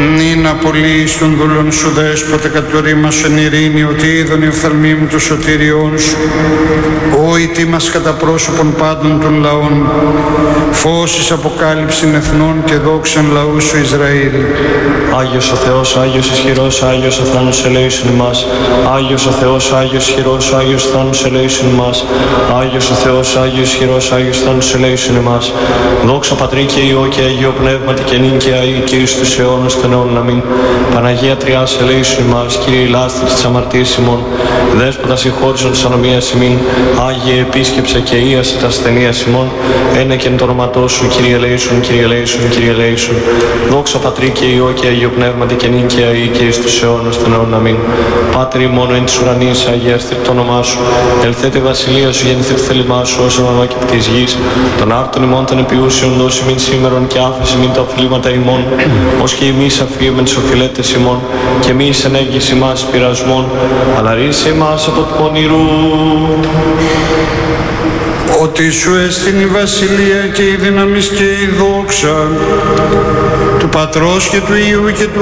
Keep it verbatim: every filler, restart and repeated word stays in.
νυν απολύεις των δούλων σου δέσποτε κατ' το ρήμα σου εν ειρήνη, ότι είδον η οφθαλμή μου το σωτήριόν σου. Ω ητήμας κατά πρόσωπον πάντων των λαών, φως εις αποκάλυψην εθνών και δόξαν λαού σου Ισραήλ. Άγιος ο Θεός, Άγιος ισχυρός, Άγιος ο θάνος ελέησον ημάς. Άγιος ο Θεός, Άγιος ισχυρός, Άγιος θάνος ελέησον ημάς. Άγιος ο Θεός, Άγιος ισχυρός, Άγιος θάνος ελέησον ημάς. Δόξα Πατρί και Υιό και Αγίο Πνεύματι και νυν και αεί και εις τους αιώνας των αιώνων. Αμήν. Παναγία Τριάς ελέησον ημάς. Κύριε λάστρη της αμαρτίας ημών. Δέσποτα συγχώρησον της ανομίας ημίν. Άγιε επίσκεψε και ίασε τα ασθενείας ημών. Ένα και εν το όνοματό σου, Κύριε ελέησον, Κύριε ελέησον, Κύριε ελέησον. Δόξα Πατρί και Υιό και Αγίο Πνεύματι και νυν και αεί και εις τους αιώνας των αιώνων. Αμήν. Πάτερ ημών εν της ουρανής, αγιαστήτω το όνομά σου. Ελθέτε η βασιλεία σου, γεννηθείτε το θέλημά σου, ως ονομά και της γης. Των άρτων ημών των επιούσιων δώσει μην σήμερον και άφεση μην τα οφειλήματα ημών. Ως και εμείς αφίεμεν τους οφειλέτες ημών, και μη εις ενέγγις ημάς πειρασμών, αλλά ρίσε ημάς από του πονηρού. Ότι σου έστειν η βασιλεία και η δύναμις και η δόξα του Πατρός και του Υιού και του